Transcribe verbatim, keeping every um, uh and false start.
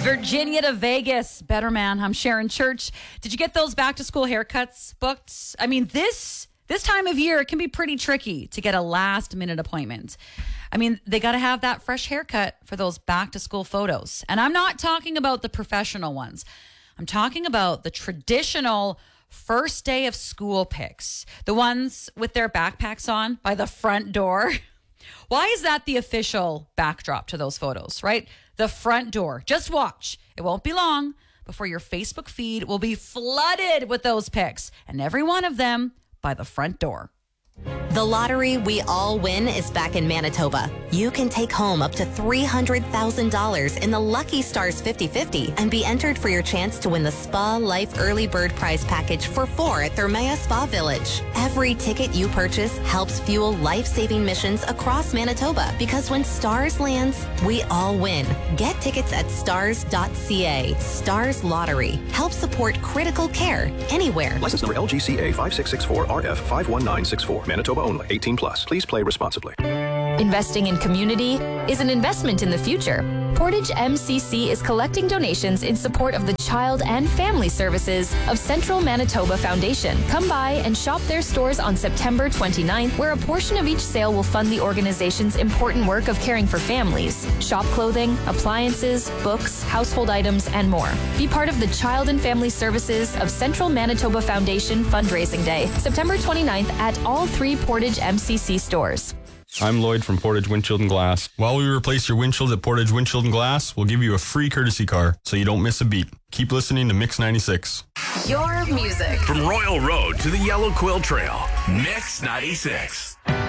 Virginia to Vegas. Better man. I'm Sharon Church. Did you get those back to school haircuts booked? I mean, this this time of year, it can be pretty tricky to get a last minute appointment. I mean, they got to have that fresh haircut for those back to school photos. And I'm not talking about the professional ones. I'm talking about the traditional first day of school pics, the ones with their backpacks on by the front door. Why is that the official backdrop to those photos, right? The front door. Just watch. It won't be long before your Facebook feed will be flooded with those pics, and every one of them by the front door. The lottery we all win is back in Manitoba. You can take home up to three hundred thousand dollars in the Lucky Stars fifty fifty and be entered for your chance to win the Spa Life Early Bird Prize Package for four at Thermea Spa Village. Every ticket you purchase helps fuel life-saving missions across Manitoba, because when Stars lands, we all win. Get tickets at stars dot c a. Stars Lottery. Help support critical care anywhere. License number L G C A five six six four R F five one nine six four. Manitoba only. eighteen plus. Please play responsibly. Investing in community is an investment in the future. Portage M C C is collecting donations in support of the Child and Family Services of Central Manitoba Foundation. Come by and shop their stores on September twenty-ninth, where a portion of each sale will fund the organization's important work of caring for families. Shop clothing, appliances, books, household items, and more. Be part of the Child and Family Services of Central Manitoba Foundation Fundraising Day, September twenty-ninth at all three Portage M C C stores. I'm Lloyd from Portage Windshield and Glass. While we replace your windshield at Portage Windshield and Glass, we'll give you a free courtesy car so you don't miss a beat. Keep listening to Mix ninety-six. Your music. From Royal Road to the Yellow Quill Trail, Mix ninety-six.